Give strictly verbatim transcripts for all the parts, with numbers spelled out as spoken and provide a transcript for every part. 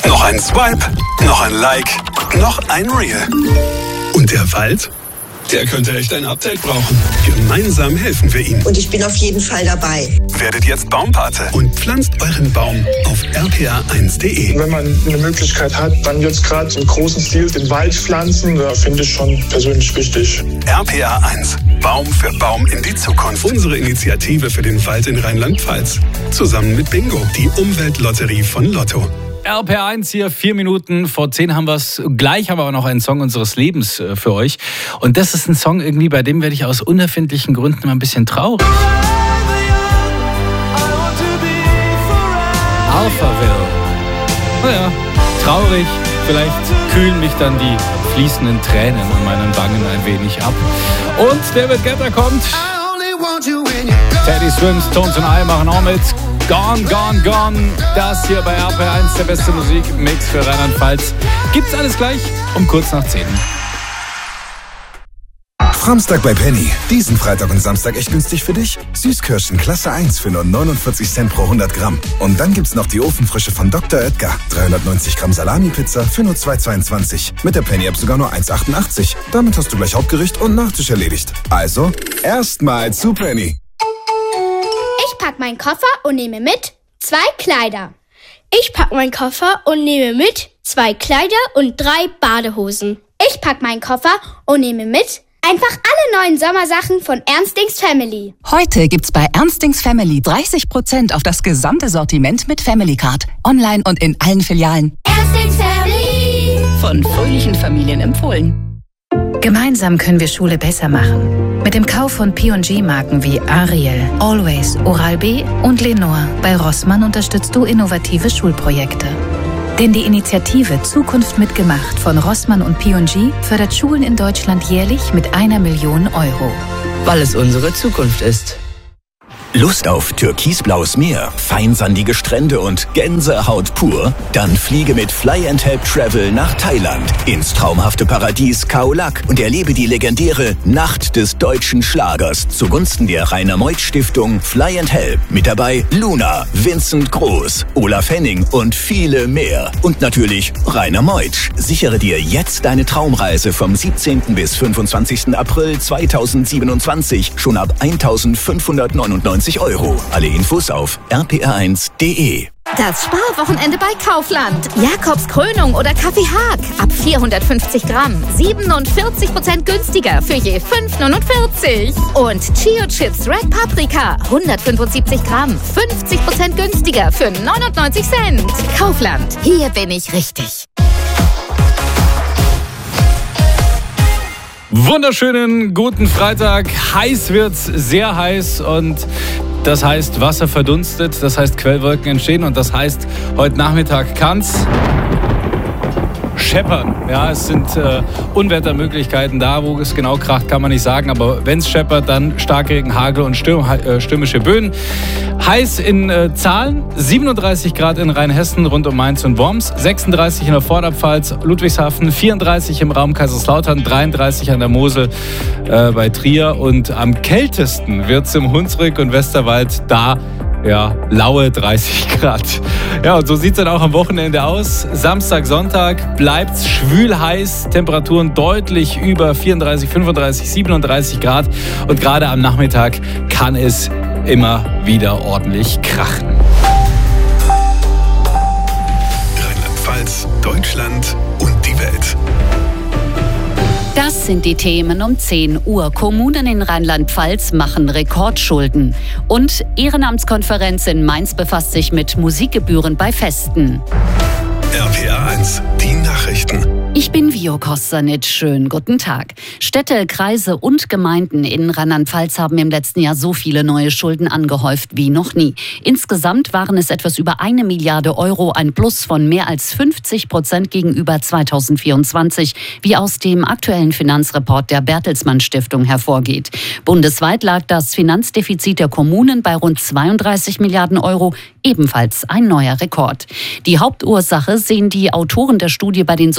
Noch ein Swipe, noch ein Like, noch ein Reel. Und der Wald? Der könnte echt ein Update brauchen. Gemeinsam helfen wir ihm. Und ich bin auf jeden Fall dabei. Werdet jetzt Baumpate und pflanzt euren Baum auf r p a eins punkt d e. Wenn man eine Möglichkeit hat, dann jetzt gerade im großen Stil den Wald pflanzen, da finde ich schon persönlich wichtig. R P A eins. Baum für Baum in die Zukunft. Unsere Initiative für den Wald in Rheinland-Pfalz. Zusammen mit Bingo, die Umweltlotterie von Lotto. R P A eins hier, vier Minuten vor zehn haben wir es. Gleich haben wir auch noch einen Song unseres Lebens für euch. Und das ist ein Song irgendwie, bei dem werde ich aus unerfindlichen Gründen mal ein bisschen traurig. Alphaville. Naja, traurig. Vielleicht kühlen mich dann die fließenden Tränen an meinen Wangen ein wenig ab. Und David Guetta kommt. Teddy Swims, Tones and I machen auch mit. Gone, gone, gone. Das hier bei R P A eins, der beste Musikmix für Rheinland-Pfalz. Gibt's alles gleich um kurz nach zehn. Framstag bei Penny. Diesen Freitag und Samstag echt günstig für dich. Süßkirschen Klasse eins für nur neunundvierzig Cent pro hundert Gramm. Und dann gibt's noch die Ofenfrische von Doktor Oetker. dreihundertneunzig Gramm Salami-Pizza für nur zwei Euro zweiundzwanzig. Mit der Penny-App sogar nur eins Euro achtundachtzig. Damit hast du gleich Hauptgericht und Nachtisch erledigt. Also, erstmal zu Penny. Ich pack meinen Koffer und nehme mit zwei Kleider. Ich pack meinen Koffer und nehme mit zwei Kleider und drei Badehosen. Ich pack meinen Koffer und nehme mit einfach alle neuen Sommersachen von Ernstings Family. Heute gibt's bei Ernstings Family dreißig Prozent auf das gesamte Sortiment mit Family Card. Online und in allen Filialen. Ernstings Family. Von fröhlichen Familien empfohlen. Gemeinsam können wir Schule besser machen. Mit dem Kauf von P und G-Marken wie Ariel, Always, Oral-B und Lenore bei Rossmann unterstützt du innovative Schulprojekte. Denn die Initiative Zukunft mitgemacht von Rossmann und P und G fördert Schulen in Deutschland jährlich mit einer Million Euro. Weil es unsere Zukunft ist. Lust auf türkisblaues Meer, feinsandige Strände und Gänsehaut pur? Dann fliege mit Fly and Help Travel nach Thailand ins traumhafte Paradies Khao Lak und erlebe die legendäre Nacht des deutschen Schlagers zugunsten der Rainer Meuth Stiftung Fly and Help. Mit dabei Luna, Vincent Groß, Olaf Henning und viele mehr. Und natürlich Rainer Meuth. Sichere dir jetzt deine Traumreise vom siebzehnten bis fünfundzwanzigsten April zweitausendsiebenundzwanzig schon ab eintausendfünfhundertneunundneunzig Euro. Alle Infos auf r p a eins punkt d e. Das Sparwochenende bei Kaufland. Jakobs Krönung oder Kaffee Haag. Ab vierhundertfünfzig Gramm. siebenundvierzig Prozent günstiger für je fünf Euro neunundvierzig. Und Chio Chips Red Paprika. hundertfünfundsiebzig Gramm. fünfzig Prozent günstiger für neunundneunzig Cent. Kaufland. Hier bin ich richtig. Wunderschönen guten Freitag. Heiß wird's, sehr heiß und das heißt Wasser verdunstet, das heißt Quellwolken entstehen und das heißt heute Nachmittag kann's scheppern. Ja, es sind äh, Unwettermöglichkeiten da, wo es genau kracht, kann man nicht sagen, aber wenn es scheppert, dann Starkregen, Hagel und Stürm, äh, stürmische Böen. Heiß in äh, Zahlen, siebenunddreißig Grad in Rheinhessen rund um Mainz und Worms, sechsunddreißig in der Vorderpfalz, Ludwigshafen, vierunddreißig im Raum Kaiserslautern, dreiunddreißig an der Mosel äh, bei Trier und am kältesten wird es im Hunsrück und Westerwald, da ja, laue dreißig Grad. Ja, und so sieht es dann auch am Wochenende aus. Samstag, Sonntag bleibt es schwül heiß, Temperaturen deutlich über vierunddreißig, fünfunddreißig, siebenunddreißig Grad und gerade am Nachmittag kann es immer wieder ordentlich krachen. Rheinland-Pfalz, Deutschland und die Welt. Das sind die Themen um zehn Uhr. Kommunen in Rheinland-Pfalz machen Rekordschulden. Und Ehrenamtskonferenz in Mainz befasst sich mit Musikgebühren bei Festen. R P A eins, die Nachrichten. Ich bin Vio Kostanic. Schönen guten Tag. Städte, Kreise und Gemeinden in Rheinland-Pfalz haben im letzten Jahr so viele neue Schulden angehäuft wie noch nie. Insgesamt waren es etwas über eine Milliarde Euro, ein Plus von mehr als fünfzig Prozent gegenüber zweitausendvierundzwanzig, wie aus dem aktuellen Finanzreport der Bertelsmann Stiftung hervorgeht. Bundesweit lag das Finanzdefizit der Kommunen bei rund zweiunddreißig Milliarden Euro, ebenfalls ein neuer Rekord. Die Hauptursache sehen die Autoren der Studie bei den Sozial-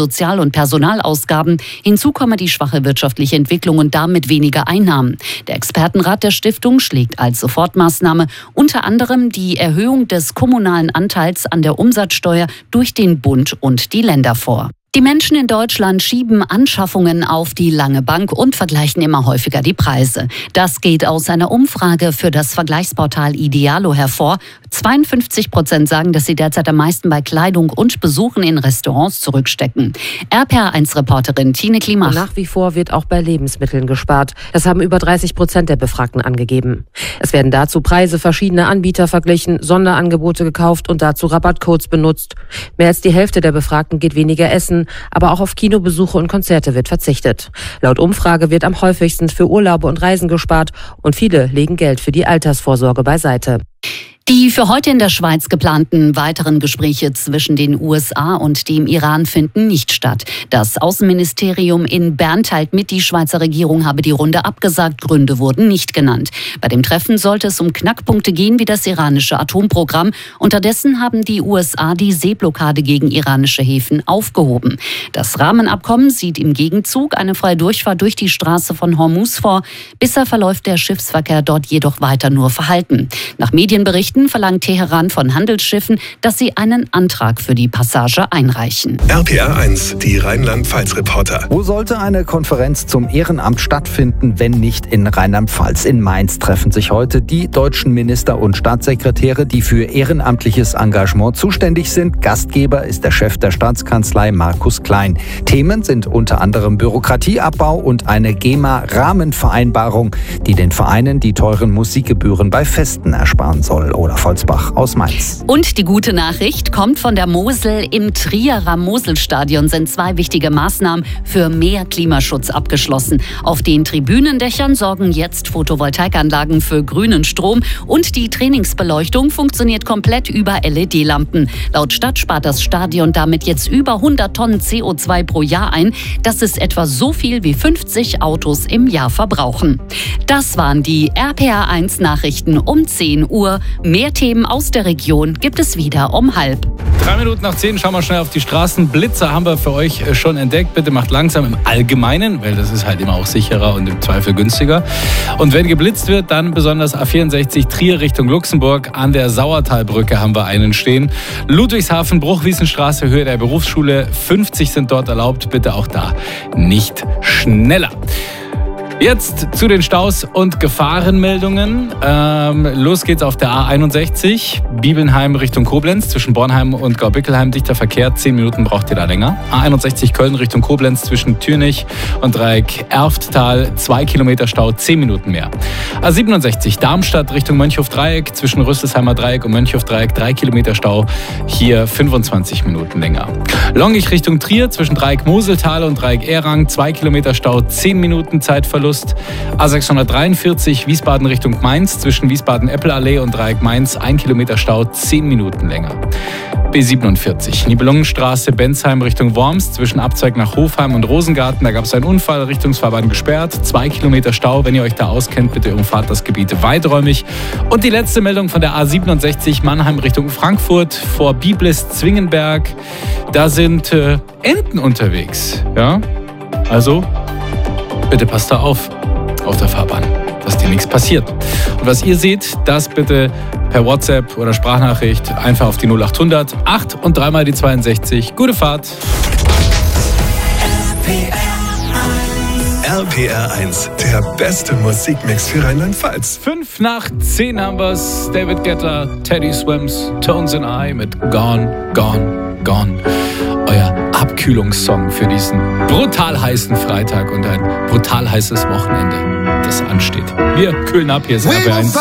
und Personalausgaben. Hinzu komme die schwache wirtschaftliche Entwicklung und damit weniger Einnahmen. Der Expertenrat der Stiftung schlägt als Sofortmaßnahme unter anderem die Erhöhung des kommunalen Anteils an der Umsatzsteuer durch den Bund und die Länder vor. Die Menschen in Deutschland schieben Anschaffungen auf die lange Bank und vergleichen immer häufiger die Preise. Das geht aus einer Umfrage für das Vergleichsportal Idealo hervor. zweiundfünfzig Prozent sagen, dass sie derzeit am meisten bei Kleidung und Besuchen in Restaurants zurückstecken. R P R eins Reporterin Tine Klimach. Nach wie vor wird auch bei Lebensmitteln gespart. Das haben über dreißig Prozent der Befragten angegeben. Es werden dazu Preise verschiedener Anbieter verglichen, Sonderangebote gekauft und dazu Rabattcodes benutzt. Mehr als die Hälfte der Befragten geht weniger essen, aber auch auf Kinobesuche und Konzerte wird verzichtet. Laut Umfrage wird am häufigsten für Urlaube und Reisen gespart und viele legen Geld für die Altersvorsorge beiseite. Die für heute in der Schweiz geplanten weiteren Gespräche zwischen den U S A und dem Iran finden nicht statt. Das Außenministerium in Bern teilt mit, die Schweizer Regierung habe die Runde abgesagt, Gründe wurden nicht genannt. Bei dem Treffen sollte es um Knackpunkte gehen wie das iranische Atomprogramm. Unterdessen haben die U S A die Seeblockade gegen iranische Häfen aufgehoben. Das Rahmenabkommen sieht im Gegenzug eine freie Durchfahrt durch die Straße von Hormuz vor. Bisher verläuft der Schiffsverkehr dort jedoch weiter nur verhalten. Nach Medienberichten verlangt Teheran von Handelsschiffen, dass sie einen Antrag für die Passage einreichen. R P R eins, die Rheinland-Pfalz-Reporter. Wo sollte eine Konferenz zum Ehrenamt stattfinden, wenn nicht in Rheinland-Pfalz? In Mainz treffen sich heute die deutschen Minister und Staatssekretäre, die für ehrenamtliches Engagement zuständig sind. Gastgeber ist der Chef der Staatskanzlei Markus Klein. Themen sind unter anderem Bürokratieabbau und eine GEMA-Rahmenvereinbarung, die den Vereinen die teuren Musikgebühren bei Festen ersparen soll. Oder Volzbach aus Mainz. Und die gute Nachricht kommt von der Mosel. Im Trierer Moselstadion sind zwei wichtige Maßnahmen für mehr Klimaschutz abgeschlossen. Auf den Tribünendächern sorgen jetzt Photovoltaikanlagen für grünen Strom und die Trainingsbeleuchtung funktioniert komplett über L E D-Lampen. Laut Stadt spart das Stadion damit jetzt über hundert Tonnen C O zwei pro Jahr ein. Das ist etwa so viel wie fünfzig Autos im Jahr verbrauchen. Das waren die R P R eins Nachrichten um zehn Uhr. Mehr Themen aus der Region gibt es wieder um halb. Drei Minuten nach zehn schauen wir schnell auf die Straßen. Blitzer haben wir für euch schon entdeckt. Bitte macht langsam im Allgemeinen, weil das ist halt immer auch sicherer und im Zweifel günstiger. Und wenn geblitzt wird, dann besonders A vierundsechzig Trier Richtung Luxemburg. An der Sauertalbrücke haben wir einen stehen. Ludwigshafen, Bruchwiesenstraße, Höhe der Berufsschule. fünfzig sind dort erlaubt. Bitte auch da nicht schneller. Jetzt zu den Staus und Gefahrenmeldungen. Ähm, los geht's auf der A einundsechzig, Biebenheim Richtung Koblenz, zwischen Bornheim und Gaubickelheim, dichter Verkehr, zehn Minuten braucht ihr da länger. A einundsechzig Köln Richtung Koblenz, zwischen Thürnich und Dreieck Erfttal, zwei Kilometer Stau, zehn Minuten mehr. A siebenundsechzig Darmstadt Richtung Mönchhof-Dreieck, zwischen Rüsselsheimer Dreieck und Mönchhof-Dreieck, drei Kilometer Stau, hier fünfundzwanzig Minuten länger. Longich Richtung Trier, zwischen Dreieck Moseltal und Dreieck Errang, zwei Kilometer Stau, zehn Minuten Zeitverlust. A sechshundertdreiundvierzig Wiesbaden Richtung Mainz, zwischen Wiesbaden-Eppelallee und Dreieck Mainz, ein Kilometer Stau, zehn Minuten länger. B siebenundvierzig Nibelungenstraße, Bensheim Richtung Worms, zwischen Abzweig nach Hofheim und Rosengarten, da gab es einen Unfall, Richtungsfahrbahn gesperrt, zwei Kilometer Stau. Wenn ihr euch da auskennt, bitte umfahrt das Gebiet weiträumig. Und die letzte Meldung von der A siebenundsechzig Mannheim Richtung Frankfurt, vor Biblis-Zwingenberg, da sind äh, Enten unterwegs. Ja? Also bitte passt da auf, auf der Fahrbahn, dass dir nichts passiert. Und was ihr seht, das bitte per WhatsApp oder Sprachnachricht einfach auf die null achthundert acht und dreimal die zweiundsechzig. Gute Fahrt. R P R eins, der beste Musikmix für Rheinland-Pfalz. Fünf nach zehn haben wir's. David Guetta, Teddy Swims, Tones and I mit Gone, Gone, Gone. Euer Abkühlungssong für diesen brutal heißen Freitag und ein brutal heißes Wochenende, das ansteht. Wir kühlen ab, hier ist R P R eins.